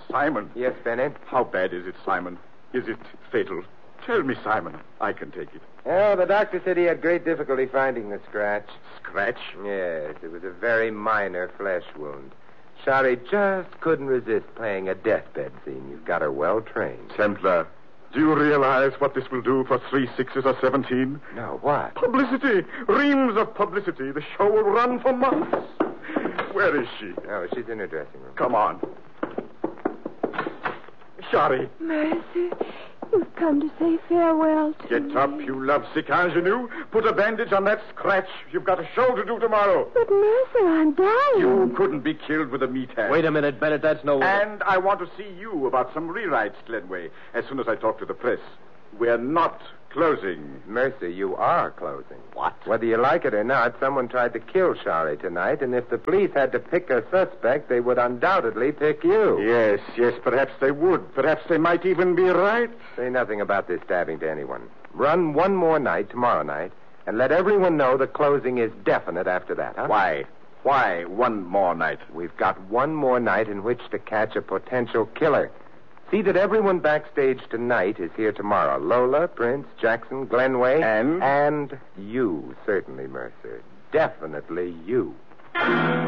Simon. Yes, Bennett? How bad is it, Simon? Is it fatal? Tell me, Simon. I can take it. Oh, the doctor said he had great difficulty finding the scratch. Scratch? Yes, it was a very minor flesh wound. Shari just couldn't resist playing a deathbed scene. You've got her well trained. Templar, do you realize what this will do for 3 6s or 17? No, what? Publicity. Reams of publicity. The show will run for months. Where is she? Oh, she's in her dressing room. Come on. Shari. Mercer, you've come to say farewell to me. Get up, you lovesick ingenue. Put a bandage on that scratch. You've got a show to do tomorrow. But, Mercer, I'm dying. You couldn't be killed with a meat hand. Wait a minute, Bennett. That's no way. And I want to see you about some rewrites, Glenway, as soon as I talk to the press. We're not closing. Mercer, you are closing. What? Whether you like it or not, someone tried to kill Shari tonight, and if the police had to pick a suspect, they would undoubtedly pick you. Yes, perhaps they would. Perhaps they might even be right. Say nothing about this stabbing to anyone. Run one more night tomorrow night, and let everyone know the closing is definite after that, huh? Why? Why one more night? We've got one more night in which to catch a potential killer. See that everyone backstage tonight is here tomorrow. Lola, Prince, Jackson, Glenway. And? And you, certainly, Mercer. Definitely you.